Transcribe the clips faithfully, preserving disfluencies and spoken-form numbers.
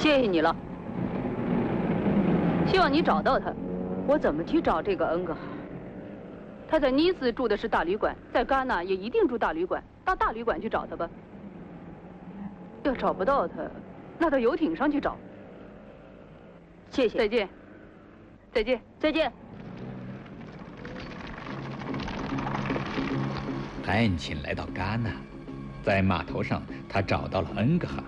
谢谢你了。希望你找到他。我怎么去找这个恩格哈？他在尼斯住的是大旅馆，在戛纳也一定住大旅馆。到大旅馆去找他吧。要找不到他，那到游艇上去找。谢谢。再见。再见。再见。 海恩钦来到戛纳，在码头上，他找到了恩格哈。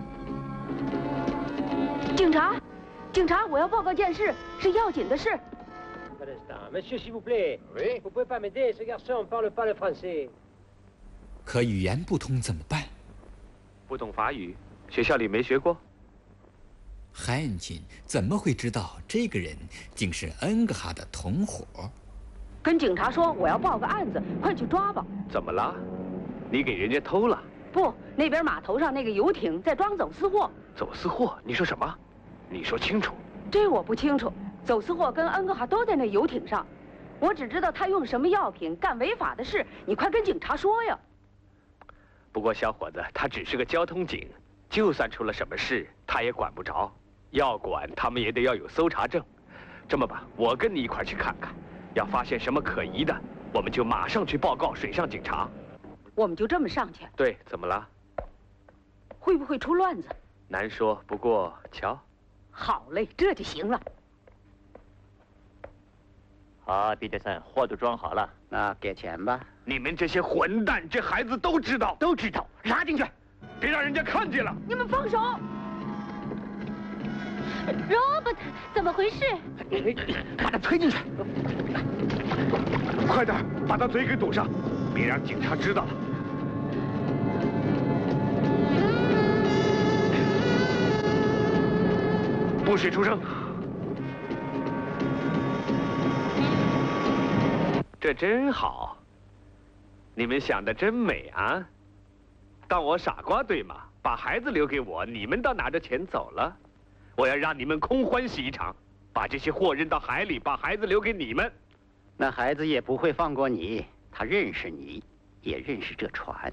警察，警察，我要报告件事，是要紧的事。 Monsieur, s'il vous plaît. Oui. Vous pouvez pas m'aider? Ce garçon parle pas le français. 可语言不通怎么办？ 不懂法语，学校里没学过。 海恩钦怎么会知道这个人竟是恩格哈的同伙？ 跟警察说我要报个案子，快去抓吧。 怎么了？你给人家偷了？ 不，那边码头上那个游艇在装走私货。 走私货？你说什么？你说清楚。 这我不清楚。走私货跟恩格哈都在那游艇上，我只知道他用什么药品干违法的事。你快跟警察说呀！ 不过小伙子，他只是个交通警，就算出了什么事，他也管不着。要管，他们也得要有搜查证。这么吧，我跟你一块去看看，要发现什么可疑的，我们就马上去报告水上警察。 我们就这么上去？ 对，怎么了？ 会不会出乱子？ 难说，不过瞧。 好嘞，这就行了。 好，毕德森，货都装好了， 那给钱吧。 你们这些混蛋，这孩子都知道， 都知道，拉进去， 别让人家看见了。 你们放手 ！Robert， 怎么回事？ 把他推进去。 快点，把他嘴给堵上，别让警察知道了。不许出声。这真好，你们想的真美啊！当我傻瓜对吗？把孩子留给我，你们倒拿着钱走了。我要让你们空欢喜一场，把这些货扔到海里，把孩子留给你们。 那孩子也不会放过你，他认识你，也认识这船。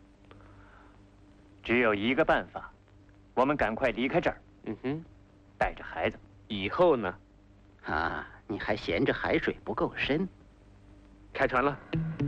只有一个办法，我们赶快离开这儿。 嗯哼， 带着孩子。 以后呢？ 啊，你还嫌这海水不够深？ 开船了。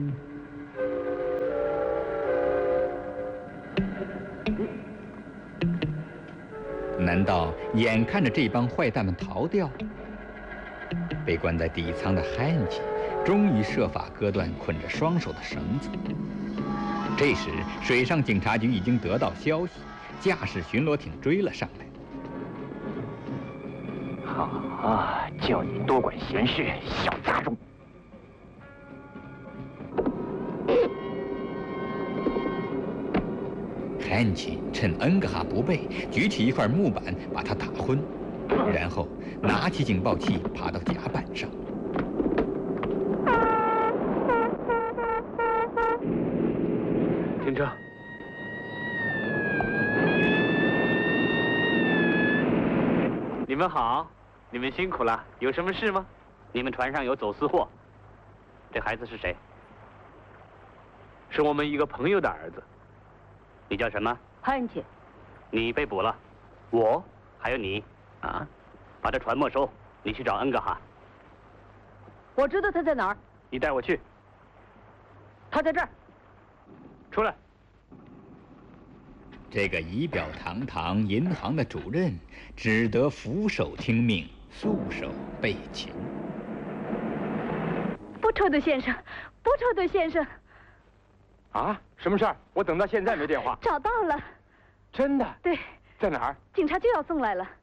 难道眼看着这帮坏蛋们逃掉？被关在底舱的海恩钦终于设法割断捆着双手的绳子。这时，水上警察局已经得到消息，驾驶巡逻艇追了上来。 好啊，叫你多管闲事，小杂种！ 海恩钦趁恩格哈不备，举起一块木板把他打昏，然后拿起警报器爬到甲板上。 停车！你们好，你们辛苦了，有什么事吗？ 你们船上有走私货，这孩子是谁？ 是我们一个朋友的儿子。 你叫什么？ 海恩钦。 你被捕了。 我？ 还有你。 啊？ 把这船没收，你去找恩格哈。 我知道他在哪儿。 你带我去。 他在这儿。 出来。 这个仪表堂堂银行的主任，只得俯首听命，束手备擒。 不抽的先生，不抽的先生。 啊，什么事儿？我等到现在没电话。 找到了。 真的？ 对。 在哪儿？ 警察就要送来了。